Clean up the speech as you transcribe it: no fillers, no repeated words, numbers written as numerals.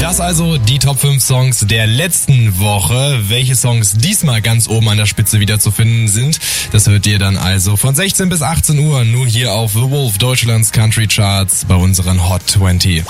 Das also die Top 5 Songs der letzten Woche. Welche Songs diesmal ganz oben an der Spitze wieder zu finden sind, das hört ihr dann also von 16 bis 18 Uhr nur hier auf The Wolf, Deutschlands Country Charts bei unseren Hot 20.